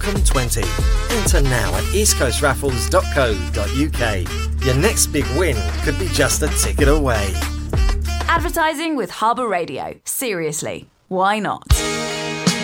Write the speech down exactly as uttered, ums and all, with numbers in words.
Welcome twenty. Enter now at east coast raffles dot co dot uk. Your next big win could be just a ticket away. Advertising with Harbour Radio. Seriously, why not?